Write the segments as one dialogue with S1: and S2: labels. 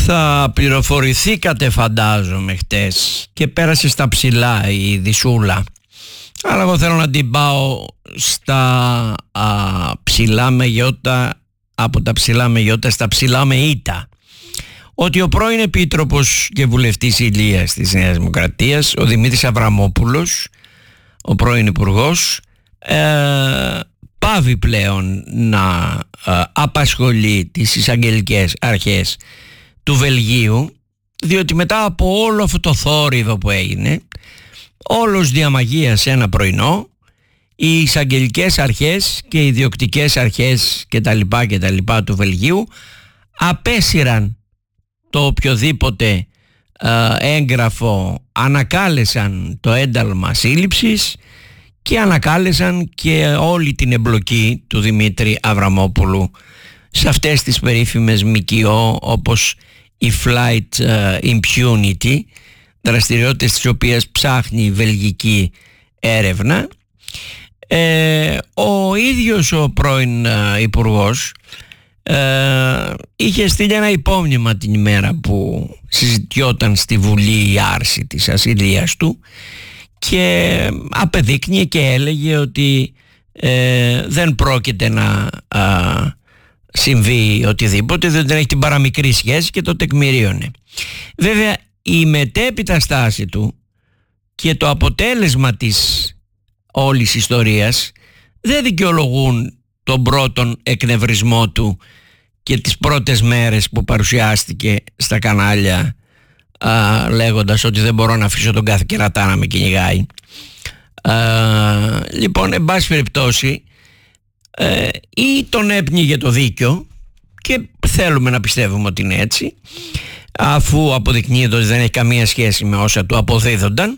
S1: Θα πληροφορηθήκατε φαντάζομαι χτες και πέρασε στα ψηλά η Δυσούλα. Αλλά εγώ θέλω να την πάω στα ψηλά με γιώτα, από τα ψηλά με γιώτα στα ψηλά με ήττα. Ότι ο πρώην Επίτροπος και Βουλευτής Ηλίας της Νέας Δημοκρατίας, ο Δημήτρης Αβραμόπουλος, ο πρώην Υπουργός, πάβει πλέον να απασχολεί τις εισαγγελικές αρχές του Βελγίου, διότι μετά από όλο αυτό το θόρυβο που έγινε, όλος διαμαγείας ένα πρωινό, οι εισαγγελικές αρχές και οι ιδιοκτικές αρχές και τα λοιπά του Βελγίου απέσυραν το οποιοδήποτε έγγραφο, ανακάλεσαν το ένταλμα σύλληψης και ανακάλεσαν και όλη την εμπλοκή του Δημήτρη Αβραμόπουλου σε αυτές τις περίφημες ΜΚΟ όπως η Flight Impunity, δραστηριότητες τις οποίες ψάχνει η βελγική έρευνα. Ο ίδιος ο πρώην υπουργός είχε στείλει ένα υπόμνημα την ημέρα που συζητιόταν στη Βουλή η άρση της ασυλίας του και απεδείκνυε και έλεγε ότι δεν πρόκειται να συμβεί οτιδήποτε, δεν έχει την παραμικρή σχέση και το τεκμηρίωνε. Βέβαια η μετέπειτα στάση του και το αποτέλεσμα της όλης ιστορίας δεν δικαιολογούν τον πρώτον εκνευρισμό του και τις πρώτες μέρες που παρουσιάστηκε στα κανάλια λέγοντας ότι δεν μπορώ να αφήσω τον κάθε κερατά να με κυνηγάει. Λοιπόν, εν πάση περιπτώσει, ή τον έπνιγε το δίκιο και θέλουμε να πιστεύουμε ότι είναι έτσι, αφού αποδεικνύεται ότι δεν έχει καμία σχέση με όσα του αποδίδονταν,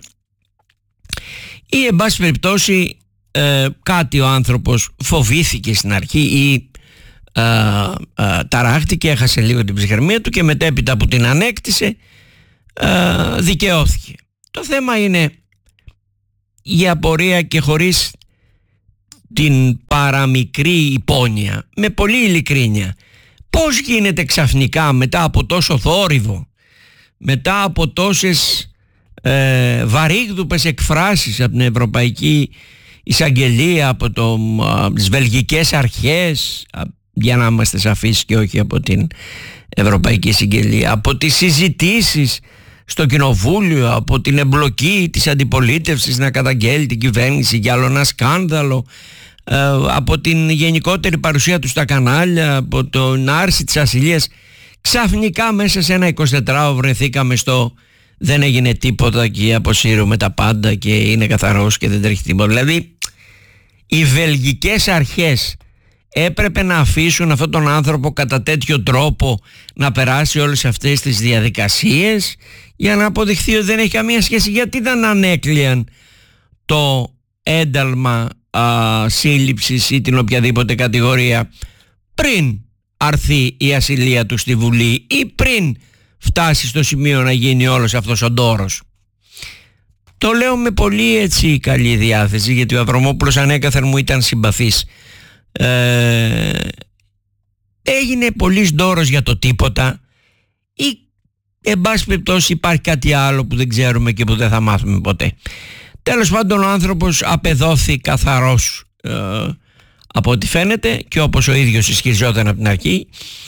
S1: ή εν πάση περιπτώσει κάτι ο άνθρωπος φοβήθηκε στην αρχή ή ταράχτηκε, έχασε λίγο την ψυχραιμία του και μετέπειτα που την ανέκτησε δικαιώθηκε. Το θέμα είναι η απορία, και χωρίς την παραμικρή υπόνοια, με πολύ ειλικρίνεια, πώς γίνεται ξαφνικά μετά από τόσο θόρυβο, μετά από τόσες βαρύγδουπες εκφράσεις από την Ευρωπαϊκή Εισαγγελία, από τις βελγικές αρχές, για να είμαστε σαφείς, και όχι από την Ευρωπαϊκή Εισαγγελία, από τις συζητήσεις στο Κοινοβούλιο, από την εμπλοκή της αντιπολίτευσης να καταγγέλει την κυβέρνηση για άλλο ένα σκάνδαλο, από την γενικότερη παρουσία του στα κανάλια, από την άρση της ασυλίας, ξαφνικά μέσα σε ένα 24ωρο βρεθήκαμε στο δεν έγινε τίποτα και αποσύρουμε τα πάντα και είναι καθαρός και δεν τρέχει τίποτα. Δηλαδή οι βελγικές αρχές έπρεπε να αφήσουν αυτόν τον άνθρωπο κατά τέτοιο τρόπο να περάσει όλες αυτές τις διαδικασίες για να αποδειχθεί ότι δεν έχει καμία σχέση? Γιατί δεν ανέκλειαν το ένταλμα σύλληψης ή την οποιαδήποτε κατηγορία πριν αρθεί η ασυλία του στη Βουλή ή πριν φτάσει στο σημείο να γίνει όλος αυτός ο ντόρος? Το λέω με πολύ έτσι καλή διάθεση, γιατί ο Αβραμόπουλος ανέκαθεν μου ήταν συμπαθής. Έγινε πολύς ντόρος για το τίποτα, ή εν πάση περιπτώσει υπάρχει κάτι άλλο που δεν ξέρουμε και που δεν θα μάθουμε ποτέ? Τέλος πάντων, ο άνθρωπος απεδόθη καθαρός από ό,τι φαίνεται και όπως ο ίδιος ισχυριζόταν από την αρχή,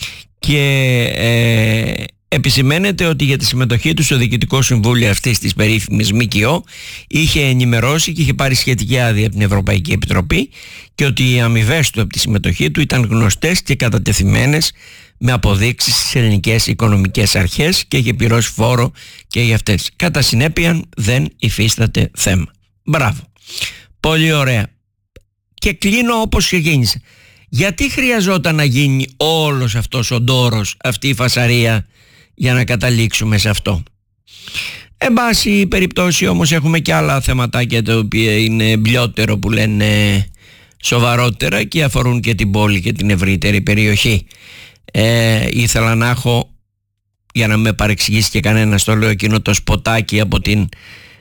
S1: και επισημαίνεται ότι για τη συμμετοχή του στο Διοικητικό Συμβούλιο αυτής της περίφημης ΜΚΟ είχε ενημερώσει και είχε πάρει σχετική άδεια από την Ευρωπαϊκή Επιτροπή, και ότι οι αμοιβές του από τη συμμετοχή του ήταν γνωστές και κατατεθειμένες με αποδείξεις στις ελληνικές οικονομικές αρχές και είχε πληρώσει φόρο και για αυτές. Κατά συνέπεια δεν υφίσταται θέμα. Μπράβο, πολύ ωραία. Και κλείνω όπως ξεκίνησε. Γιατί χρειαζόταν να γίνει όλος αυτός ο ντόρος, αυτή η φασαρία, για να καταλήξουμε σε αυτό? Εν πάση περιπτώσει όμως έχουμε και άλλα θεματάκια τα οποία είναι μπλιότερο, που λένε σοβαρότερα, και αφορούν και την πόλη και την ευρύτερη περιοχή. Ήθελα να έχω, για να με παρεξηγήσει και κανένας, το λέω, εκείνο το σποτάκι από την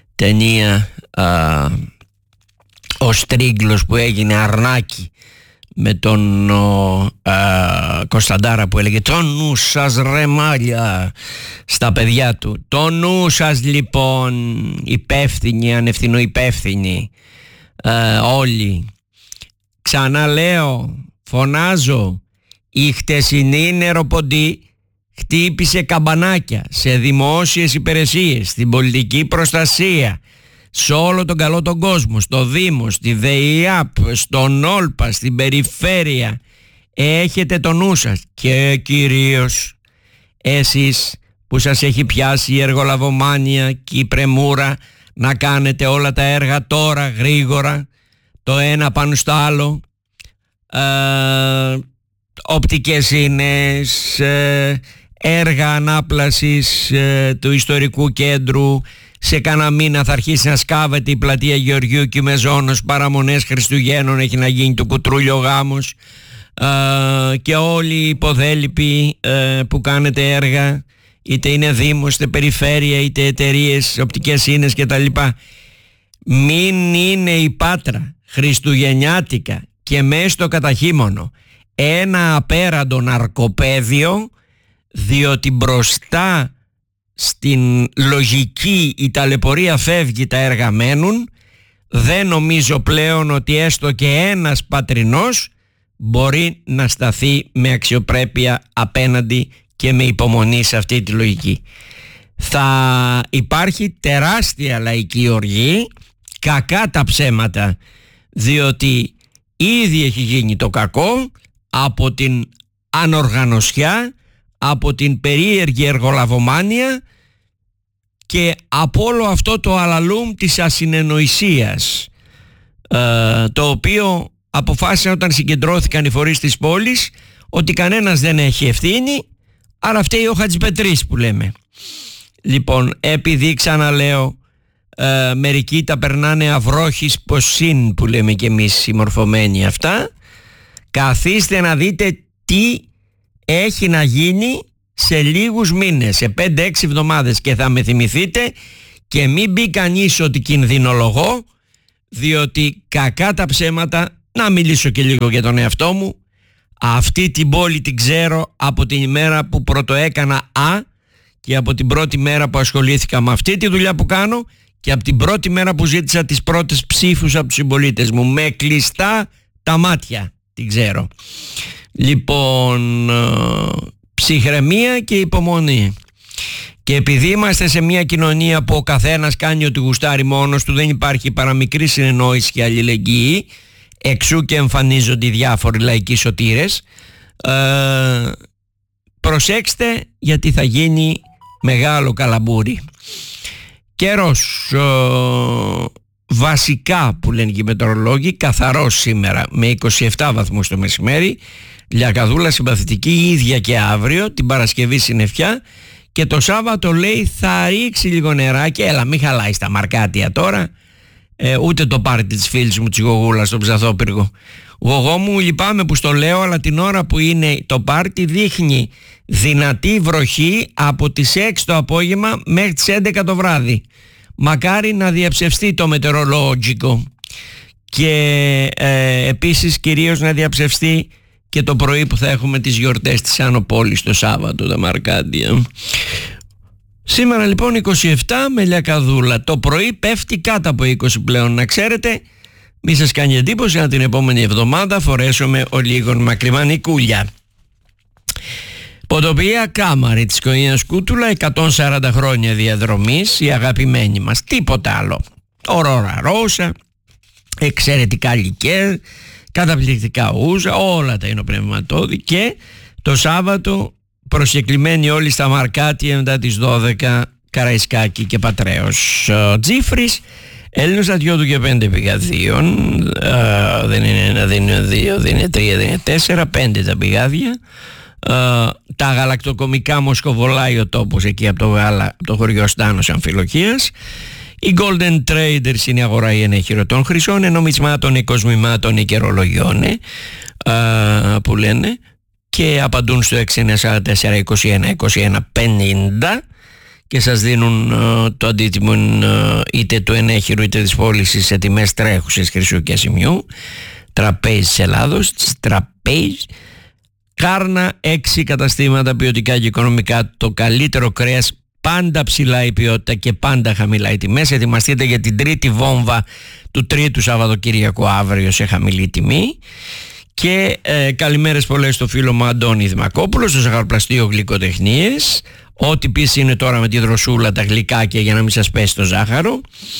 S1: ταινία ο Στρίγκλος που έγινε αρνάκι με τον Κωνσταντάρα που έλεγε «Το νου σας ρε μάλια» στα παιδιά του. Το νου σας λοιπόν, υπεύθυνοι, ανευθυνουπεύθυνοι, όλοι. Ξαναλέω, φωνάζω, η χτεσινή νεροποντή χτύπησε καμπανάκια σε δημόσιες υπηρεσίες, στην πολιτική προστασία, σε όλο τον καλό τον κόσμο, στο Δήμο, στη ΔΕΙΑΠ, στον Όλπα, στην περιφέρεια. Έχετε το νου σας, και κυρίως εσείς που σας έχει πιάσει η εργολαβομάνια και η πρεμούρα να κάνετε όλα τα έργα τώρα γρήγορα, το ένα πάνω στο άλλο, οπτικές ίνες, έργα ανάπλασης του ιστορικού κέντρου. Σε κάνα μήνα θα αρχίσει να σκάβεται η πλατεία Γεωργίου και η Μεζόνος, παραμονές Χριστουγέννων έχει να γίνει το κουτρούλιο γάμος, και όλοι οι υποδέλυποι που κάνετε έργα, είτε είναι δήμος, είτε περιφέρεια, είτε εταιρείες, οπτικές ίνες κτλ. Μην είναι η Πάτρα χριστουγεννιάτικα και μέσα στο καταχύμωνο ένα απέραντο ναρκοπαίδιο, διότι μπροστά στην λογική η ταλαιπωρία φεύγει, τα έργα μένουν. Δεν νομίζω πλέον ότι έστω και ένας πατρινός μπορεί να σταθεί με αξιοπρέπεια απέναντι και με υπομονή σε αυτή τη λογική. Θα υπάρχει τεράστια λαϊκή οργή, κακά τα ψέματα, διότι ήδη έχει γίνει το κακό από την ανοργανωσιά, από την περίεργη εργολαβομάνια και από όλο αυτό το αλαλούμ της ασυνεννοησίας, το οποίο αποφάσισαν όταν συγκεντρώθηκαν οι φορείς της πόλης ότι κανένας δεν έχει ευθύνη, άρα φταίει ο Χατζηπετρής που λέμε. Λοιπόν, επειδή ξαναλέω, μερικοί τα περνάνε αυρόχης ποσίν που λέμε και εμείς οι μορφωμένοι αυτά, καθίστε να δείτε τι έχει να γίνει σε λίγους μήνες, σε 5-6 εβδομάδες, και θα με θυμηθείτε, και μην μπει κανείς ότι κινδυνολογώ, διότι κακά τα ψέματα, να μιλήσω και λίγο για τον εαυτό μου, αυτή την πόλη την ξέρω από την ημέρα που πρωτοέκανα και από την πρώτη μέρα που ασχολήθηκα με αυτή τη δουλειά που κάνω και από την πρώτη μέρα που ζήτησα τις πρώτες ψήφους από τους συμπολίτες μου, με κλειστά τα μάτια την ξέρω. Λοιπόν, ψυχραιμία και υπομονή. Και επειδή είμαστε σε μια κοινωνία που ο καθένας κάνει ό,τι γουστάρει μόνος του, δεν υπάρχει παραμικρή συνεννόηση και αλληλεγγύη, εξού και εμφανίζονται οι διάφοροι λαϊκοί σωτήρες. Προσέξτε, γιατί θα γίνει μεγάλο καλαμπούρι. Καιρός βασικά που λένε και οι μετεωρολόγοι, καθαρός σήμερα με 27 βαθμούς το μεσημέρι, λιακαδούλα συμπαθητική, ίδια και αύριο, την Παρασκευή συννεφιά, και το Σάββατο λέει θα ρίξει λίγο νεράκι. Έλα, μην χαλάει στα μαρκάτια τώρα, ούτε το πάρτι της φίλης μου της Γογούλας στον Ψαθόπυργο. Γογό μου, λυπάμαι που στο λέω, αλλά την ώρα που είναι το πάρτι δείχνει δυνατή βροχή από τις 6 το απόγευμα μέχρι τις 11 το βράδυ. Μακάρι να διαψευστεί το μετεωρολόγικο, και επίσης κυρίως να διαψευστεί και το πρωί που θα έχουμε τις γιορτές της Άνω Πόλης το Σάββατο, τα μαρκάντια. Σήμερα λοιπόν 27 με λιακαδούλα. Το πρωί πέφτει κάτω από 20 πλέον, να ξέρετε. Μη σας κάνει εντύπωση αν την επόμενη εβδομάδα φορέσουμε ο λίγον μακριμανικούλια. Ποτοπία Κάμαρη της οικογένειας Κούτουλα, 140 χρόνια διαδρομής, η αγαπημένη μας, τίποτα άλλο. Ορόρα Ρώσα, εξαιρετικά λικέρ, καταπληκτικά ούζα, όλα τα εινοπνευματώδη, και το Σάββατο προσκεκλημένοι όλοι στα μαρκάτια μετά τις 12, Καραϊσκάκη και Πατρέος. Τζίφρης, Έλληνος αδειόδου και 5 πηγαδίων, δεν είναι 1, δεν είναι 2, δεν είναι 3, δεν είναι 4, 5 τα πηγάδια. Τα γαλακτοκομικά μοσκοβολάει ο τόπος εκεί από το γάλα, από το χωριό Στάνος Αμφιλοχίας. Οι Golden Traders είναι η αγορά η ενέχειρο των χρυσών, νομισμάτων, κοσμημάτων, καιρολογιών, που λένε, και απαντούν στο 6944 21 21 50 και σας δίνουν το αντίτιμο είτε του ενέχειρου είτε της πώλησης σε τιμές τρέχουσες χρυσού και ασημιού. τραπέζι της Ελλάδος, της τραπέζι. Κάρνα, 6 καταστήματα ποιοτικά και οικονομικά, το καλύτερο κρέας, πάντα ψηλά η ποιότητα και πάντα χαμηλά οι τιμές. Ετοιμαστείτε για την τρίτη βόμβα του τρίτου Σαββατοκύριακου αύριο σε χαμηλή τιμή. Και καλημέρες πολλές στο φίλο μου Αντώνη Δημακόπουλο στο ζαχαροπλαστείο Γλυκοτεχνίες. Ό,τι πεις είναι τώρα με τη δροσούλα, τα γλυκάκια, για να μην σας πέσει το ζάχαρο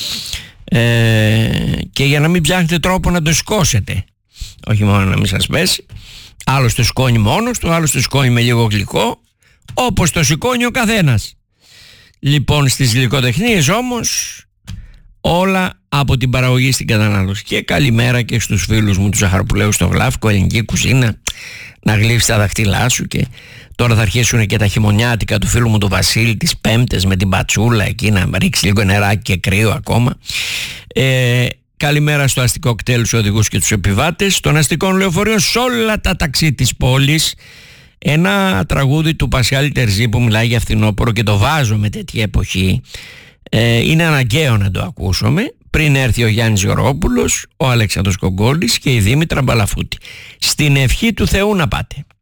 S1: και για να μην ψάχνετε τρόπο να το σηκώσετε, όχι μόνο να μην σας πέσει. Άλλος το σηκώνει μόνος του, άλλος το σηκώνει με λίγο γλυκό, όπως το σηκώνει ο καθένας. Λοιπόν, στις Γλυκοτεχνίες όμως όλα από την παραγωγή στην κατανάλωση. Και καλημέρα και στους φίλους μου του Ζαχαροπουλαίου στο Γλάφκο, ελληνική κουζίνα, να γλύφεις τα δαχτυλά σου. Και τώρα θα αρχίσουν και τα χειμωνιάτικα του φίλου μου του Βασίλη, τις Πέμπτες με την πατσούλα εκεί, να ρίξει λίγο νεράκι και κρύο ακόμα. Καλημέρα στο αστικό κτέλ, στους οδηγούς και τους επιβάτες των αστικών λεωφορείων σε όλα τα ταξί της πόλης. Ένα τραγούδι του Πασχάλη Τερζή που μιλάει για φθινόπωρο και το βάζω με τέτοια εποχή. Είναι αναγκαίο να το ακούσουμε πριν έρθει ο Γιάννης Γεωργόπουλος, ο Αλέξανδρος Κογκόλης και η Δήμητρα Μπαλαφούτη. Στην ευχή του Θεού να πάτε.